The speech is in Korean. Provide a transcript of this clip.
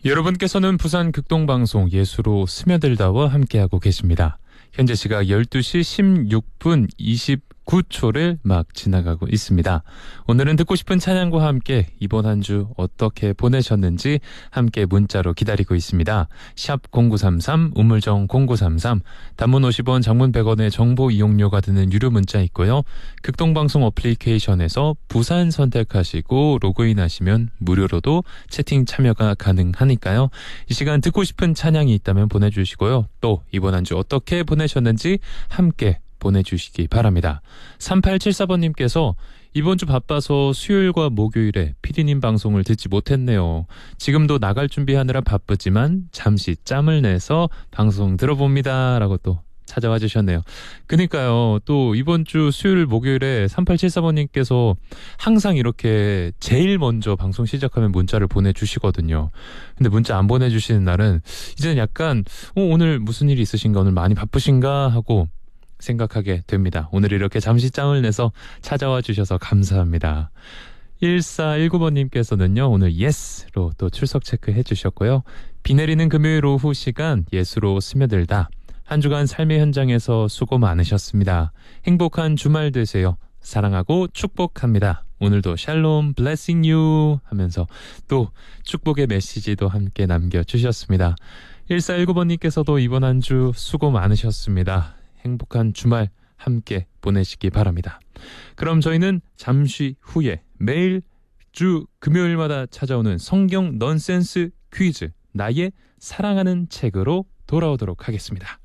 여러분께서는 부산 극동방송 예수로 스며들다와 함께하고 계십니다. 현재 시각 12시 16분 29초를 막 지나가고 있습니다. 오늘은 듣고 싶은 찬양과 함께 이번 한 주 어떻게 보내셨는지 함께 문자로 기다리고 있습니다. 샵 0933 우물정 0933 단문 50원 장문 100원의 정보 이용료가 드는 유료 문자 있고요. 극동방송 어플리케이션에서 부산 선택하시고 로그인하시면 무료로도 채팅 참여가 가능하니까요. 이 시간 듣고 싶은 찬양이 있다면 보내주시고요. 또 이번 한 주 어떻게 보내셨는지 함께 보내주시기 바랍니다. 3874번님께서 이번 주 바빠서 수요일과 목요일에 PD님 방송을 듣지 못했네요. 지금도 나갈 준비하느라 바쁘지만 잠시 짬을 내서 방송 들어봅니다. 라고 또 찾아와 주셨네요. 그러니까요. 또 이번 주 수요일 목요일에 3874번님께서 항상 이렇게 제일 먼저 방송 시작하면 문자를 보내주시거든요. 근데 문자 안 보내주시는 날은 이제는 약간 오늘 무슨 일이 있으신가, 오늘 많이 바쁘신가 하고 생각하게 됩니다. 오늘 이렇게 잠시 짬을 내서 찾아와 주셔서 감사합니다. 1419번님께서는요. 오늘 예스로 또 출석 체크해 주셨고요. 비 내리는 금요일 오후 시간 예수로 스며들다. 한 주간 삶의 현장에서 수고 많으셨습니다. 행복한 주말 되세요. 사랑하고 축복합니다. 오늘도 샬롬 블레싱 유 하면서 또 축복의 메시지도 함께 남겨주셨습니다. 1419번님께서도 이번 한 주 수고 많으셨습니다. 행복한 주말 함께 보내시기 바랍니다. 그럼 저희는 잠시 후에 매일 주 금요일마다 찾아오는 성경 넌센스 퀴즈 나의 사랑하는 책으로 돌아오도록 하겠습니다.